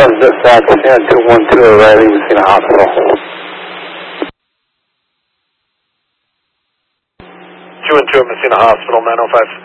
dispatch, Casino 212 arriving Messina Hospital. 212 Messina Hospital, 905.